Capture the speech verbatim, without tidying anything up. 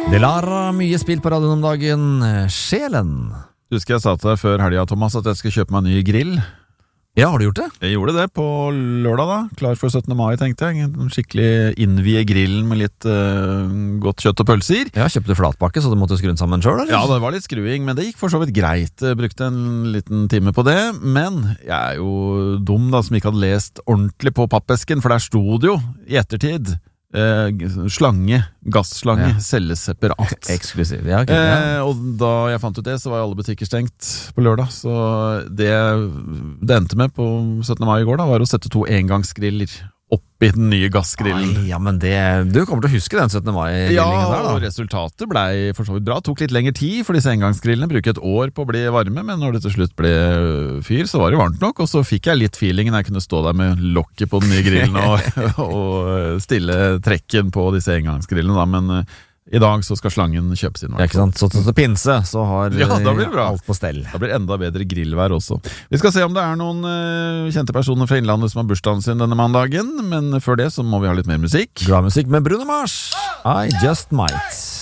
Delara, mye spill på radioen om dagen. Sjelen. Du husker jeg sa til deg før helga, Thomas, at jeg skal kjøpe meg en ny grill. Ja, har du gjort det? Jeg gjorde det på lørdag da, klar for syttende mai, tenkte jeg. Skikkelig innvie grillen med litt uh, godt kjøtt og pølser. Ja, kjøpte du flatpakke, så du måtte skru den sammen selv, eller? Ja, det var litt skruing, men det gikk for så vidt greit. Jeg brukte en liten time på det, men jeg er jo dum da, som ikke hadde lest ordentlig på pappesken, for der sto det jo i ettertid Eh, slange, gasslange, ja. Selges separat. Eksklusiv, ja, okay, ja. Eh, og da jeg fant ut det, så var alle butikker stengt på lørdag. Så det det endte med på syttende mai i går da, var å sette to engangsgriller oppi den nye gassgrillen. Ai, ja, men det, du kommer til å huske den syttende mai-grillingen ja, der da. Og resultatet ble for så vidt bra. Tok litt lengre tid, for disse engangsgrillene bruker et år på å bli varme, men når det til slutt ble fyr, så var det varmt nok, og så fikk jeg litt feelingen jeg kunne stå der med lokket på den nye grillen og, og stille trekken på disse engangsgrillene da, men i dag så skal slangen kjøpes inn. Ja, ikke sant? Så til pinse så har ja, da blir det bra. Alt på stell. Da blir det enda bedre grillvær også. Vi skal se om det er noen uh, kjente personer fra Innlandet som har bursdagen sin denne mandagen, men før det så må vi ha litt mer musikk. Glad musikk med Bruno Mars. I Just Might.